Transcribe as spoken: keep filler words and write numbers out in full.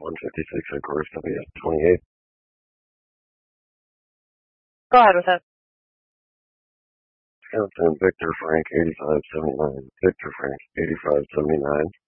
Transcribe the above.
one fifty-six of course, W S twenty-eight. Go ahead with it. Wisconsin, Victor Frank, eighty-five seventy-nine. Victor Frank, eighty-five seventy-nine.